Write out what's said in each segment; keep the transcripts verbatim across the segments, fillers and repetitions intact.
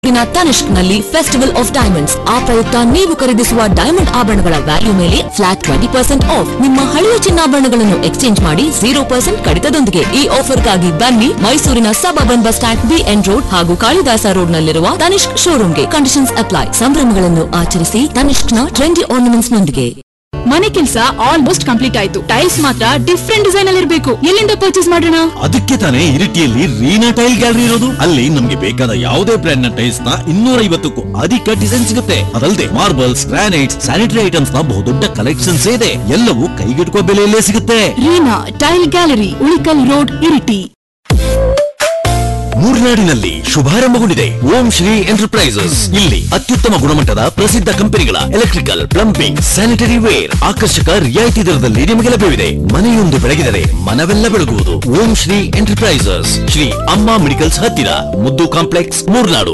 ತನಿಷ್ಕ್ ನಲ್ಲಿ festival of diamonds ಆ ಪ್ರಯುಕ್ತ ನೀವು ಖರೀದಿಸುವ ಡೈಮಂಡ್ ಆಭರಣಗಳ ವ್ಯಾಲ್ಯೂ ಮೇಲೆ ಫ್ಲಾಟ್ ಟ್ವೆಂಟಿ ಪರ್ಸೆಂಟ್ ಆಫ್. ನಿಮ್ಮ ಹಳೆಯ ಚಿನ್ನಾಭರಣಗಳನ್ನು ಎಕ್ಸ್ಚೇಂಜ್ ಮಾಡಿ ಜೀರೋ ಪರ್ಸೆಂಟ್ ಕಡಿತದೊಂದಿಗೆ. ಈ ಆಫರ್ಗಾಗಿ ಬನ್ನಿ ಮೈಸೂರಿನ suburban bus stand, B N road ಹಾಗೂ ಕಾಳಿದಾಸ ರೋಡ್ ನಲ್ಲಿರುವ ತನಿಷ್ಕ್ ಶೋರೂಮ್ಗೆ. Conditions apply. ಸಂಭ್ರಮಗಳನ್ನು ಆಚರಿಸಿ ತನಿಷ್ಕ್ ನ ಟ್ರೆಂಡಿ ಆರ್ನಮೆಂಟ್ಸ್ ನೊಂದಿಗೆ. ಮನೆ ಕೆಲಸ ಆಲ್ಮೋಸ್ಟ್ ಕಂಪ್ಲೀಟ್ ಆಯ್ತು. ಟೈಲ್ಸ್ ಮಾತ್ರ ಡಿಫ್ರೆಂಟ್ ಡಿಸೈನ್ ಅಲ್ಲಿ ಇರಬೇಕು. ಎಲ್ಲಿಂದ ಪರ್ಚೇಸ್ ಮಾಡೋಣ? ಅದಕ್ಕೆ ತಾನೇ ಇರಿಟಿಯಲ್ಲಿ ರೀನಾ ಟೈಲ್ ಗ್ಯಾಲರಿ ಇರೋದು. ಅಲ್ಲಿ ನಮ್ಗೆ ಬೇಕಾದ ಯಾವುದೇ ಬ್ರ್ಯಾಂಡ್ ನ ಟೈಲ್ಸ್ ನ ಇನ್ನೂರ ಐವತ್ತಕ್ಕೂ ಅಧಿಕ ಡಿಸೈನ್ ಸಿಗುತ್ತೆ. ಅದಲ್ಲದೆ ಮಾರ್ಬಲ್ಸ್, ಗ್ರಾನೈಟ್ಸ್, ಸ್ಯಾನಿಟರಿ ಐಟಮ್ಸ್ ನ ಬಹುದೊಡ್ಡ ಕಲೆಕ್ಷನ್ಸ್ ಇದೆ. ಎಲ್ಲವೂ ಕೈಗೆಟುಕುವ ಬೆಲೆಯಲ್ಲೇ ಸಿಗುತ್ತೆ. Reena tail gallery, Ulikkal road, Iritty. ಮೂರ್ನಾಡಿನಲ್ಲಿ ಶುಭಾರಂಭಗೊಂಡಿದೆ ಓಂ ಶ್ರೀ ಎಂಟರ್ಪ್ರೈಸಸ್. ಇಲ್ಲಿ ಅತ್ಯುತ್ತಮ ಗುಣಮಟ್ಟದ ಪ್ರಸಿದ್ಧ ಕಂಪನಿಗಳ ಎಲೆಕ್ಟ್ರಿಕಲ್, ಪ್ಲಂಬಿಂಗ್, ಸ್ಯಾನಿಟರಿ ವೇರ್ ಆಕರ್ಷಕ ರಿಯಾಯಿತಿ ದರದಲ್ಲಿ ನಿಮಗೆ ಲಭ್ಯವಿದೆ. ಮನೆಯೊಂದು ಬೆಳಗಿದರೆ ಮನವೆಲ್ಲ ಬೆಳಗುವುದು. ಓಂ ಶ್ರೀ ಎಂಟರ್ಪ್ರೈಸಸ್, ಶ್ರೀ ಅಮ್ಮ ಮೆಡಿಕಲ್ಸ್ ಹತ್ತಿರ, ಮುದ್ದು ಕಾಂಪ್ಲೆಕ್ಸ್, ಮೂರ್ನಾಡು.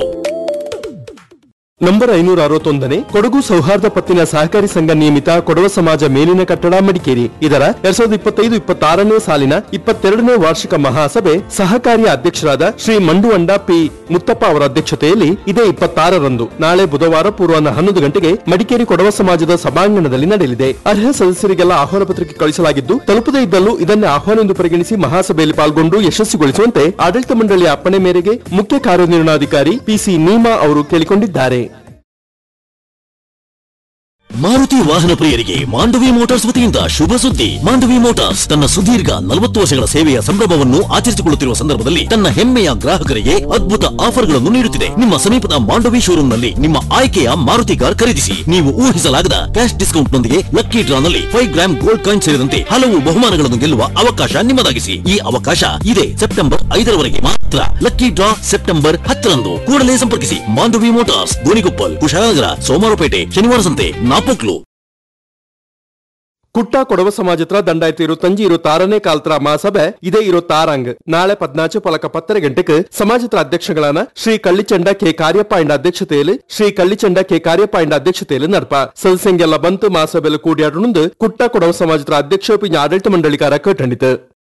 ನಂಬರ್ ಐನೂರ ಅರವತ್ತೊಂದನೇ ಕೊಡಗು ಸೌಹಾರ್ದ ಪತ್ತಿನ ಸಹಕಾರಿ ಸಂಘ ನಿಯಮಿತ ಕೊಡವ ಸಮಾಜ ಮೇಲಿನ ಕಟ್ಟಡ ಮಡಿಕೇರಿ ಇದರ ಎರಡ್ ಸಾವಿರದ ಇಪ್ಪತ್ತೈದು ಇಪ್ಪತ್ತಾರನೇ ಸಾಲಿನ ಇಪ್ಪತ್ತೆರಡನೇ ವಾರ್ಷಿಕ ಮಹಾಸಭೆ ಸಹಕಾರಿಯ ಅಧ್ಯಕ್ಷರಾದ ಶ್ರೀ ಮಂಡುವಂಡ ಪಿ ಮುತ್ತಪ್ಪ ಅವರ ಅಧ್ಯಕ್ಷತೆಯಲ್ಲಿ ಇದೇ ಇಪ್ಪತ್ತಾರರಂದು ನಾಳೆ ಬುಧವಾರ ಪೂರ್ವಾಹ್ನ ಹನ್ನೊಂದು ಗಂಟೆಗೆ ಮಡಿಕೇರಿ ಕೊಡವ ಸಮಾಜದ ಸಭಾಂಗಣದಲ್ಲಿ ನಡೆಯಲಿದೆ. ಅರ್ಹ ಸದಸ್ಯರಿಗೆಲ್ಲ ಆಹ್ವಾನ ಪತ್ರಿಕೆ ಕಳಿಸಲಾಗಿದ್ದು, ತಲುಪದೇ ಇದ್ದಲ್ಲೂ ಇದನ್ನೇ ಆಹ್ವಾನ ಎಂದು ಪರಿಗಣಿಸಿ ಮಹಾಸಭೆಯಲ್ಲಿ ಪಾಲ್ಗೊಂಡು ಯಶಸ್ವಿಗೊಳಿಸುವಂತೆ ಆಡಳಿತ ಮಂಡಳಿಯ ಅಪ್ಪಣೆ ಮೇರೆಗೆ ಮುಖ್ಯ ಕಾರ್ಯನಿರ್ವಹಣಾಧಿಕಾರಿ ಪಿಸಿ ನೀಮಾ ಅವರು ಕೇಳಿಕೊಂಡಿದ್ದಾರೆ. ಮಾರುತಿ ವಾಹನ ಪ್ರಿಯರಿಗೆ ಮಾಂಡವಿ ಮೋಟಾರ್ಸ್ ವತಿಯಿಂದ ಶುಭ ಸುದ್ದಿ. ಮಾಂಡವಿ ಮೋಟಾರ್ಸ್ ತನ್ನ ಸುದೀರ್ಘ ನಲವತ್ತು ವರ್ಷಗಳ ಸೇವೆಯ ಸಂಭ್ರಮವನ್ನು ಆಚರಿಸಿಕೊಳ್ಳುತ್ತಿರುವ ಸಂದರ್ಭದಲ್ಲಿ ತನ್ನ ಹೆಮ್ಮೆಯ ಗ್ರಾಹಕರಿಗೆ ಅದ್ಭುತ ಆಫರ್ಗಳನ್ನು ನೀಡುತ್ತಿದೆ. ನಿಮ್ಮ ಸಮೀಪದ ಮಾಂಡವಿ ಶೋರೂಮ್ ನಲ್ಲಿ ನಿಮ್ಮ ಆಯ್ಕೆಯ ಮಾರುತಿ ಕಾರ್ ಖರೀದಿಸಿ. ನೀವು ಊಹಿಸಲಾಗದ ಕ್ಯಾಶ್ ಡಿಸ್ಕೌಂಟ್ ನೊಂದಿಗೆ ಲಕ್ಕಿ ಡ್ರಾ ನಲ್ಲಿ ಫೈವ್ ಗ್ರಾಮ್ ಗೋಲ್ಡ್ ಕಾಯಿನ್ ಸೇರಿದಂತೆ ಹಲವು ಬಹುಮಾನಗಳನ್ನು ಗೆಲ್ಲುವ ಅವಕಾಶ ನಿಮ್ಮದಾಗಿಸಿ. ಈ ಅವಕಾಶ ಇದೆ ಸೆಪ್ಟೆಂಬರ್ ಐದರವರೆಗೆ ಮಾತ್ರ. ಲಕ್ಕಿ ಡ್ರಾ ಸೆಪ್ಟೆಂಬರ್ ಹತ್ತರಂದು. ಕೂಡಲೇ ಸಂಪರ್ಕಿಸಿ ಮಾಂಡವಿ ಮೋಟಾರ್ಸ್, ಗೋಣಿಕೊಪ್ಪಲ್, ಕುಶಾಲನಗರ, ಸೋಮವಾರಪೇಟೆ, ಶನಿವಾರ ಸಂತೆ, ನಾಪೋಕ್ಲು. ಕುಟ್ಟ ಕೊಡವ ಸಮಾಜತ್ರ ದಂಡಾಯ್ತು ಇರು ತಂಜಿ ಇರು ತಾರನೇ ಕಾಲ್ತರ ಮಹಾಸಭೆ ಇದೇ ಇರೋ ತಾರಂಗ್ ನಾಳೆ ಪದ್ನಾಚು ಪಲಕ ಪತ್ತರ ಗಂಟೆಗೆ ಸಮಾಜತ್ರ ಅಧ್ಯಕ್ಷಗಳಾನ ಶ್ರೀ ಕಳ್ಳಿಚಂಡ ಕೆ ಕಾರ್ಯಪ್ಪ ಇಂಡ ಅಧ್ಯಕ್ಷತೆಯಲ್ಲಿ ಶ್ರೀ ಕಳ್ಳಿಚಂಡ ಕೆ ಕಾರ್ಯಪ್ಪ ಇಂಡ ಅಧ್ಯಕ್ಷತೆಯಲ್ಲಿ ನಡಪ ಸದಸ್ಯಂಗೆಲ್ಲ ಬಂತು ಮಹಾಸಭೆಯಲ್ಲಿ ಕೂಡಿಯಾಡುಂದು ಕುಟ್ಟ ಕೊಡವ ಸಮಾಜತ್ರ ಅಧ್ಯಕ್ಷ ಪಿಂಜ ಆಡಳಿತ ಮಂಡಳಿಕಾರ ಕಟ್ಟಂಡಿತು.